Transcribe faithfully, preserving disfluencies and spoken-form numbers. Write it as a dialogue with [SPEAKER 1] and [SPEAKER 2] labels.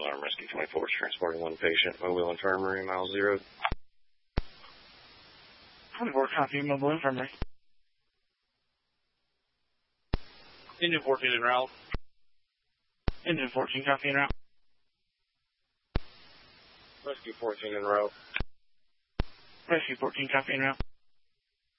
[SPEAKER 1] Alarm Rescue twenty-four is transporting one patient, Mobile Infirmary, mile zero.
[SPEAKER 2] twenty-four, copy, Mobile Infirmary.
[SPEAKER 3] Engine fourteen en route.
[SPEAKER 2] Engine fourteen, copy, en route.
[SPEAKER 1] Rescue fourteen en route.
[SPEAKER 2] Rescue fourteen, copy, en route.